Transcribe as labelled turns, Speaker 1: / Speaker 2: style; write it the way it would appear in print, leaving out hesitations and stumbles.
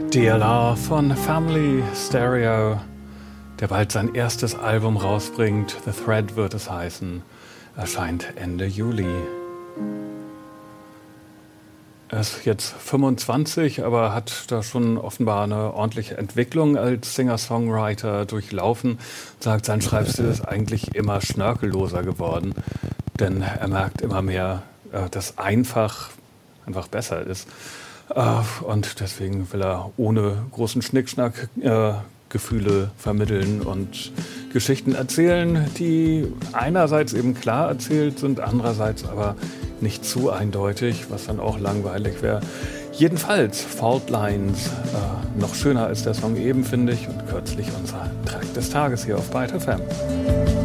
Speaker 1: DLR von Family Stereo, der bald sein erstes Album rausbringt. The Thread wird es heißen, erscheint Ende Juli. Er ist jetzt 25, aber hat da schon offenbar eine ordentliche Entwicklung als Singer-Songwriter durchlaufen. Sagt, sein Schreibstil ist eigentlich immer schnörkelloser geworden, denn er merkt immer mehr, dass einfach besser ist. Und deswegen will er ohne großen Schnickschnack Gefühle vermitteln und Geschichten erzählen, die einerseits eben klar erzählt sind, andererseits aber nicht zu eindeutig, was dann auch langweilig wäre. Jedenfalls Fault Lines, noch schöner als der Song eben, finde ich, und kürzlich unser Track des Tages hier auf Byte FM.